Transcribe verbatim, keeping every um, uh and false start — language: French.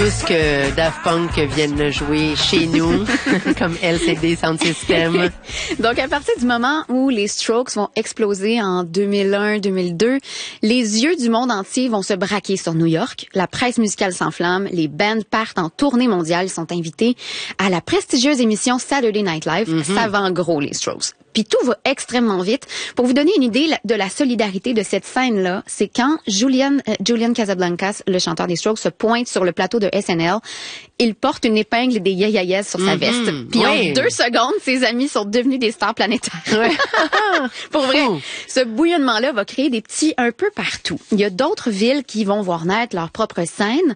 Plus que Daft Punk viennent jouer chez nous, comme L C D Sound System. Donc, à partir du moment où les Strokes vont exploser en deux mille un deux mille deux, les yeux du monde entier vont se braquer sur New York. La presse musicale s'enflamme, les bands partent en tournée mondiale, ils sont invités à la prestigieuse émission Saturday Night Live. Mm-hmm. Ça vend gros, les Strokes. Puis tout va extrêmement vite. Pour vous donner une idée de la solidarité de cette scène-là, c'est quand Julian, euh, Julian Casablancas, le chanteur des Strokes, se pointe sur le plateau de S N L. Il porte une épingle des yeah yeah yeahs sur sa mm-hmm. veste. Puis oui. En deux secondes, ses amis sont devenus des stars planétaires. Ouais. Pour vrai, oh. Ce bouillonnement-là va créer des petits un peu partout. Il y a d'autres villes qui vont voir naître leur propre scène.